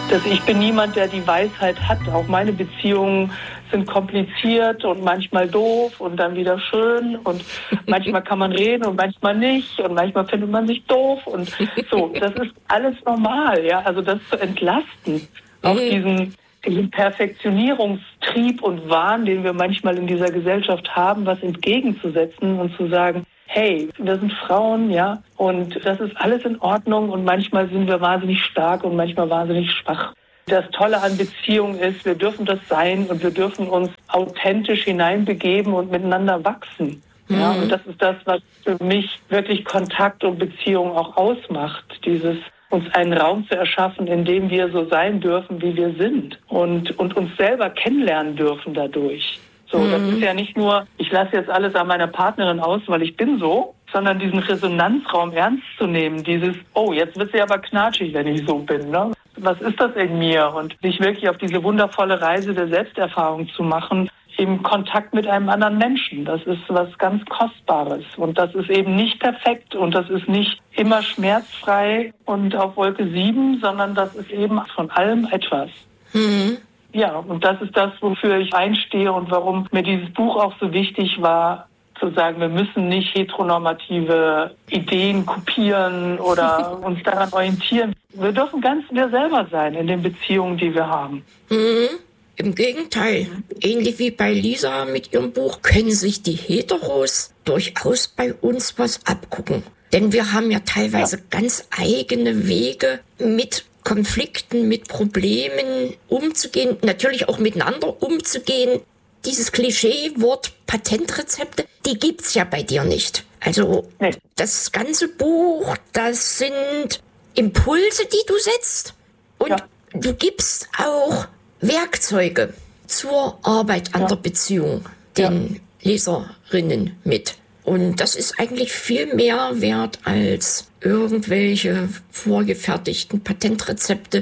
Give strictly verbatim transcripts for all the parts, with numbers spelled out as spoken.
dass ich bin niemand, der die Weisheit hat. Auch meine Beziehungen sind kompliziert und manchmal doof und dann wieder schön und manchmal kann man reden und manchmal nicht und manchmal findet man sich doof und so. Das ist alles normal, ja. Also das zu entlasten, auch diesen, diesen Perfektionierungstrieb und Wahn, den wir manchmal in dieser Gesellschaft haben, was entgegenzusetzen und zu sagen, hey, wir sind Frauen, ja, und das ist alles in Ordnung und manchmal sind wir wahnsinnig stark und manchmal wahnsinnig schwach. Das Tolle an Beziehungen ist, wir dürfen das sein und wir dürfen uns authentisch hineinbegeben und miteinander wachsen. Mhm. Ja, und das ist das, was für mich wirklich Kontakt und Beziehung auch ausmacht. Dieses uns einen Raum zu erschaffen, in dem wir so sein dürfen, wie wir sind und, und uns selber kennenlernen dürfen dadurch. So, das ist ja nicht nur, ich lasse jetzt alles an meiner Partnerin aus, weil ich bin so, sondern diesen Resonanzraum ernst zu nehmen, dieses, oh, jetzt wird sie aber knatschig, wenn ich so bin, ne? Was ist das in mir? Und sich wirklich auf diese wundervolle Reise der Selbsterfahrung zu machen, im Kontakt mit einem anderen Menschen. Das ist was ganz Kostbares. Und das ist eben nicht perfekt und das ist nicht immer schmerzfrei und auf Wolke sieben, sondern das ist eben von allem etwas. Mhm. Ja, und das ist das, wofür ich einstehe und warum mir dieses Buch auch so wichtig war, zu sagen, wir müssen nicht heteronormative Ideen kopieren oder uns daran orientieren. Wir dürfen ganz wir selber sein in den Beziehungen, die wir haben. Mhm. Im Gegenteil, ähnlich wie bei Lisa mit ihrem Buch, können sich die Heteros durchaus bei uns was abgucken. Denn wir haben ja teilweise ja. ganz eigene Wege mit Konflikten, mit Problemen umzugehen, natürlich auch miteinander umzugehen. Dieses Klischeewort Patentrezepte, die gibt's ja bei dir nicht. Also nee. Das ganze Buch, das sind Impulse, die du setzt und ja. du gibst auch Werkzeuge zur Arbeit an ja. der Beziehung den ja. Leserinnen mit. Und das ist eigentlich viel mehr wert als irgendwelche vorgefertigten Patentrezepte,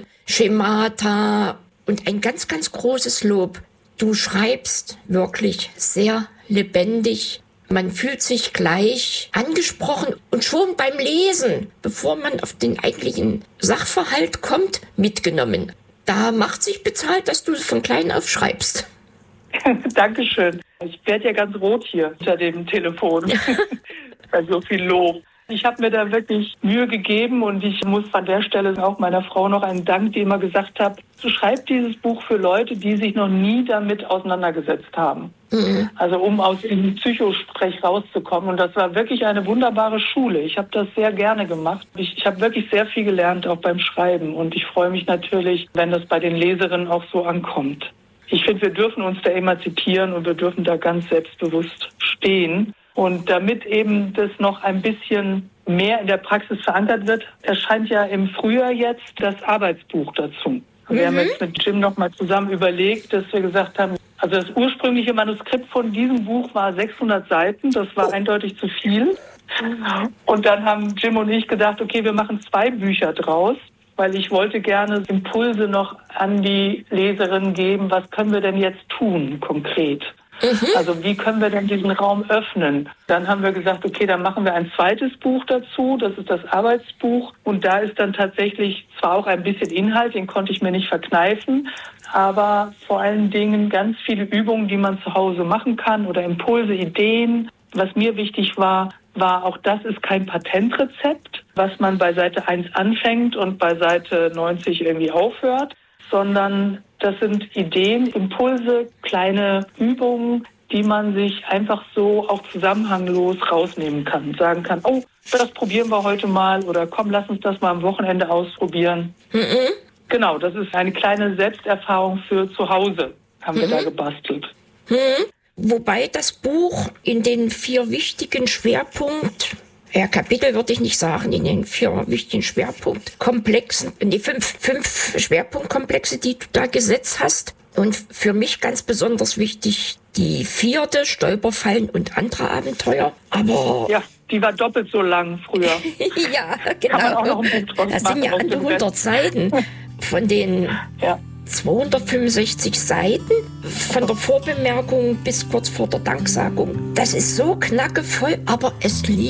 Schemata und ein ganz, ganz großes Lob. Du schreibst wirklich sehr lebendig. Man fühlt sich gleich angesprochen und schon beim Lesen, bevor man auf den eigentlichen Sachverhalt kommt, mitgenommen. Da macht sich bezahlt, dass du von klein auf schreibst. Dankeschön. Ich werde ja ganz rot hier unter dem Telefon. Bei so viel Lob. Ich habe mir da wirklich Mühe gegeben und ich muss an der Stelle auch meiner Frau noch einen Dank, die immer gesagt hat, du schreibst dieses Buch für Leute, die sich noch nie damit auseinandergesetzt haben. Mhm. Also um aus dem Psychosprech rauszukommen. Und das war wirklich eine wunderbare Schule. Ich habe das sehr gerne gemacht. Ich, ich habe wirklich sehr viel gelernt, auch beim Schreiben. Und ich freue mich natürlich, wenn das bei den Leserinnen auch so ankommt. Ich finde, wir dürfen uns da emanzipieren und wir dürfen da ganz selbstbewusst stehen. Und damit eben das noch ein bisschen mehr in der Praxis verankert wird, erscheint ja im Frühjahr jetzt das Arbeitsbuch dazu. Mhm. Wir haben jetzt mit Jim noch mal zusammen überlegt, dass wir gesagt haben, also das ursprüngliche Manuskript von diesem Buch war sechshundert Seiten, das war eindeutig zu viel. Und dann haben Jim und ich gedacht, okay, wir machen zwei Bücher draus, weil ich wollte gerne Impulse noch an die Leserinnen geben, was können wir denn jetzt tun konkret? Mhm. Also wie können wir denn diesen Raum öffnen? Dann haben wir gesagt, okay, dann machen wir ein zweites Buch dazu, das ist das Arbeitsbuch. Und da ist dann tatsächlich zwar auch ein bisschen Inhalt, den konnte ich mir nicht verkneifen, aber vor allen Dingen ganz viele Übungen, die man zu Hause machen kann oder Impulse, Ideen. Was mir wichtig war, war auch das ist kein Patentrezept, was man bei Seite eins anfängt und bei Seite neunzig irgendwie aufhört, sondern das sind Ideen, Impulse, kleine Übungen, die man sich einfach so auch zusammenhanglos rausnehmen kann. Sagen kann, oh, das probieren wir heute mal oder komm, lass uns das mal am Wochenende ausprobieren. Mhm. Genau, das ist eine kleine Selbsterfahrung für zu Hause, haben mhm. wir da gebastelt. Mhm. Wobei das Buch in den vier wichtigen Schwerpunkt Ja, Kapitel würde ich nicht sagen, in den vier wichtigen Schwerpunktkomplexen, in die fünf, fünf Schwerpunktkomplexe, die du da gesetzt hast. Und für mich ganz besonders wichtig die vierte, Stolperfallen und andere Abenteuer. Aber ja, die war doppelt so lang früher. Ja, genau. Kann man auch noch ein Buch draus das machen, sind ja an die hundert Seiten von den ja. zweihundertfünfundsechzig Seiten, von der Vorbemerkung bis kurz vor der Danksagung. Das ist so knackevoll, aber es liegt